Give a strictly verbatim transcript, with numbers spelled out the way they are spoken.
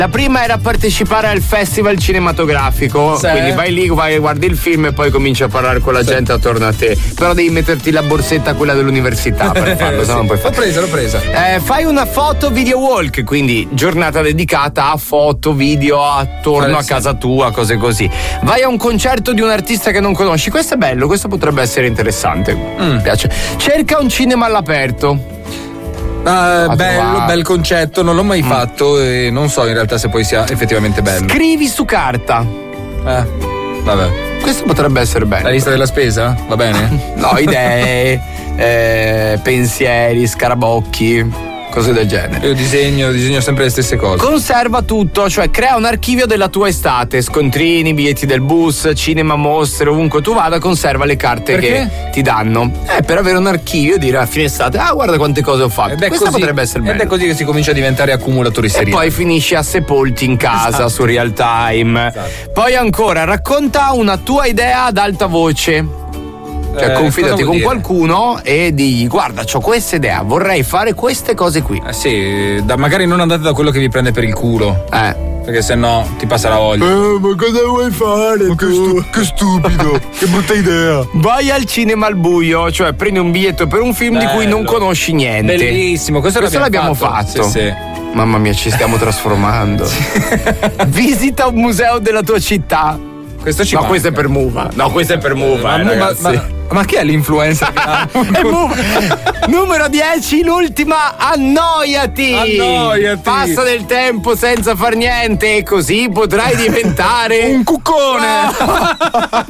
La prima era partecipare al festival cinematografico, sì. Quindi vai lì, vai, guardi il film e poi cominci a parlare con la sì. gente attorno a te. Però devi metterti la borsetta, quella dell'università, per farlo, sì. se no non puoi fare. L'ho presa, l'ho presa. Eh, fai una foto video walk, quindi giornata dedicata a foto, video attorno Fare, a casa sì. tua, cose così. Vai a un concerto di un artista che non conosci, questo è bello, questo potrebbe essere interessante. Mm. Mi piace. Cerca un cinema all'aperto. Uh, bello, bel concetto, non l'ho mai mm. fatto e non so in realtà se poi sia effettivamente bello. Scrivi su carta. Eh, vabbè. Questo potrebbe essere bello. La lista della spesa? Va bene? No, idee, eh, pensieri, scarabocchi, cose del genere. Io disegno, disegno sempre le stesse cose. Conserva tutto, cioè crea un archivio della tua estate, scontrini, biglietti del bus, cinema, mostre, ovunque tu vada, conserva le carte Perché? che ti danno. Eh, per avere un archivio e dire a fine estate, ah guarda quante cose ho fatto. Questo così, potrebbe essere bello. Ed è così che si comincia a diventare accumulatori seriali. E poi finisci a sepolti in casa, esatto. su real time. Esatto. Poi ancora, racconta una tua idea ad alta voce. Cioè, eh, confidati con dire? qualcuno e digli: guarda, c'ho questa idea, vorrei fare queste cose qui. Eh sì, da, magari non andate da quello che vi prende per il culo. Eh. Perché sennò ti passa la voglia. Eh, ma cosa vuoi fare? Ma che, stu- che stupido, che brutta idea. Vai al cinema al buio, cioè prendi un biglietto per un film Bello. di cui non conosci niente. Bellissimo, questo, questo l'abbiamo, l'abbiamo fatto. fatto. Sì, sì. Mamma mia, ci stiamo trasformando. Visita un museo della tua città. Questo ci no, manca. questo è per Muva. No, questo è per Muva. Ma, eh, ma, ma, ma chi è l'influencer? È Muva. Numero dieci, l'ultima, annoiati. Annoiati. Passa del tempo senza far niente e così potrai diventare un cuccone.